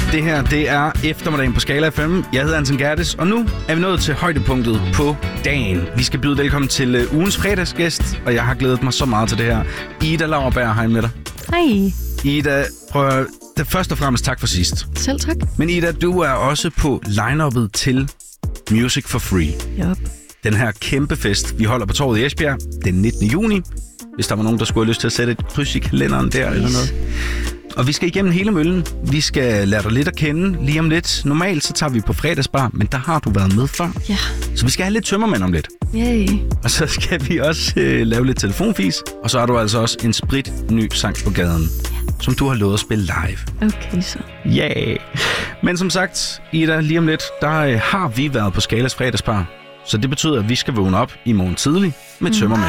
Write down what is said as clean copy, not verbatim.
Det her, det er eftermiddagen på Skala FM. Jeg hedder Anton Gerdes, og nu er vi nået til højdepunktet på dagen. Vi skal byde velkommen til ugens fredagsgæst, og jeg har glædet mig så meget til det her. Ida Lauerberg, hej med dig. Hej. Ida, prøv at først og fremmest tak for sidst. Selv tak. Men Ida, du er også på line-uppet til Music for Free. Yep. Den her kæmpe fest, vi holder på Torvet i Esbjerg den 19. juni. Hvis der var nogen, der skulle have lyst til at sætte et kryds i kalenderen der eller noget. Og vi skal igennem hele møllen. Vi skal lære dig lidt at kende lige om lidt. Normalt så tager vi på fredagsbar, men der har du været med før. Ja. Så vi skal have lidt tømmermænd om lidt. Yay. Og så skal vi også lave lidt telefonfis. Og så har du altså også en spritny sang på gaden, som du har lovet at spille live. Okay, så. Ja. Yeah. Men som sagt, Ida, lige om lidt, der har vi været på Skalas fredagsbar. Så det betyder, at vi skal vågne op i morgen tidlig med tømmermænd.